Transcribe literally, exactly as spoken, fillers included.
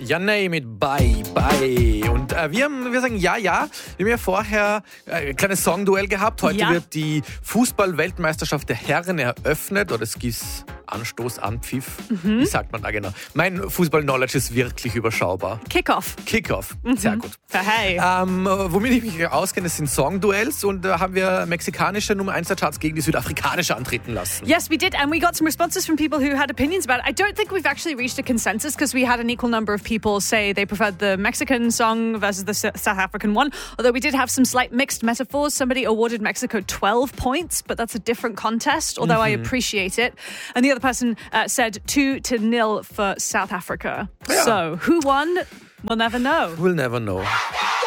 Ja, name it, bye, bye. Und äh, wir, haben, wir sagen ja, ja. Wir haben ja vorher äh, ein kleines Songduell gehabt. Heute Ja. wird die Fußball-Weltmeisterschaft der Herren eröffnet. Oder es gibt Anstoß, Anpfiff. Mhm. Wie sagt man da genau? Mein Fußball-Knowledge ist wirklich überschaubar. Kickoff. Kickoff, sehr gut. Hey. Ähm, womit ich mich auskenne, das sind Songduells. Und da haben wir mexikanische Nummer eins der Charts gegen die südafrikanische antreten lassen. Yes, we did, and we got some responses from people who had opinions about it. I don't think we've actually reached a consensus because we had an equal number of people say they preferred the Mexican song versus the S- South African one, although we did have some slight mixed metaphors. Somebody awarded Mexico twelve points, but that's a different contest, although I appreciate it. And the other person uh, said two to nil for South Africa. Ja. So, who won? We'll never know. We'll never know.